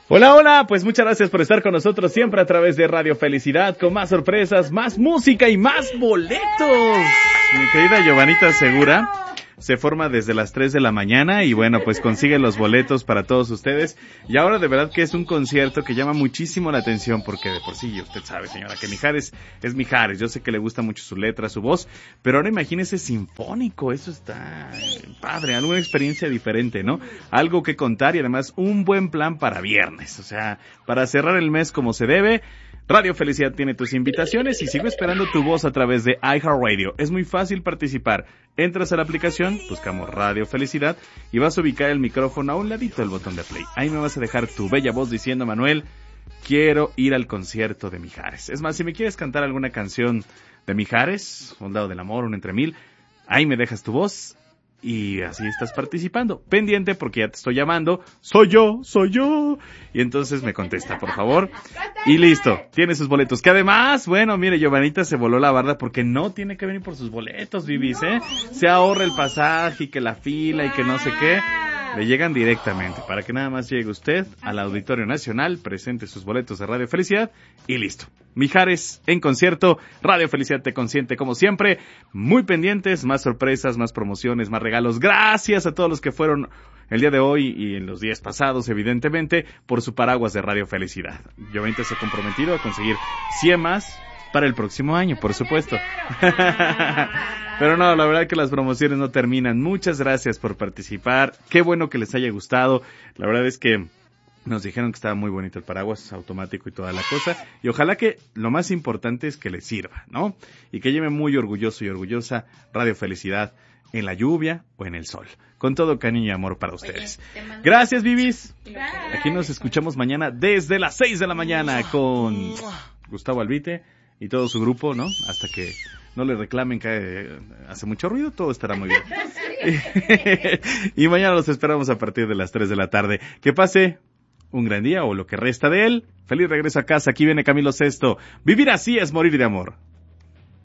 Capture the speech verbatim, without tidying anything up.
Hola, hola, pues muchas gracias por estar con nosotros siempre a través de Radio Felicidad, con más sorpresas, más música y más boletos. Mi querida Giovanita Segura se forma desde las tres de la mañana y bueno, pues consigue los boletos para todos ustedes. Y ahora de verdad que es un concierto que llama muchísimo la atención porque de por sí, usted sabe, señora, que Mijares es Mijares. Yo sé que le gusta mucho su letra, su voz, pero ahora imagínese sinfónico, eso está padre, alguna experiencia diferente, ¿no? Algo que contar y además un buen plan para viernes, o sea, para cerrar el mes como se debe. Radio Felicidad tiene tus invitaciones y sigo esperando tu voz a través de iHeartRadio. Es muy fácil participar. Entras a la aplicación, buscamos Radio Felicidad y vas a ubicar el micrófono a un ladito del botón de play. Ahí me vas a dejar tu bella voz diciendo, Manuel, quiero ir al concierto de Mijares. Es más, si me quieres cantar alguna canción de Mijares, Un lado del amor, un entre mil, ahí me dejas tu voz. Y así estás participando. Pendiente porque ya te estoy llamando. Soy yo, soy yo. Y entonces me contesta, por favor. Y listo, tiene sus boletos. Que además, bueno, mire, Giovanita se voló la barda porque no tiene que venir por sus boletos, Vivis, ¿eh? Se ahorra el pasaje y que la fila y que no sé qué. Le llegan directamente para que nada más llegue usted al Auditorio Nacional, presente sus boletos de Radio Felicidad y listo. Mijares en concierto, Radio Felicidad te consiente como siempre. Muy pendientes, más sorpresas, más promociones, más regalos. Gracias a todos los que fueron el día de hoy y en los días pasados, evidentemente, por su paraguas de Radio Felicidad. Giovanita se ha comprometido a conseguir cien más para el próximo año, por supuesto. Pero no, la verdad que las promociones no terminan. Muchas gracias por participar. Qué bueno que les haya gustado. La verdad es que nos dijeron que estaba muy bonito el paraguas automático y toda la cosa. Y ojalá que lo más importante es que les sirva, ¿no? Y que lleve muy orgulloso y orgullosa Radio Felicidad en la lluvia o en el sol. Con todo cariño y amor para ustedes. Gracias, Vivis. Aquí nos escuchamos mañana desde las seis de la mañana con Gustavo Albite y todo su grupo, ¿no? Hasta que no le reclamen que hace mucho ruido, todo estará muy bien. Y mañana los esperamos a partir de las tres de la tarde. Que pase un gran día o lo que resta de él. Feliz regreso a casa. Aquí viene Camilo Sesto. Vivir así es morir de amor.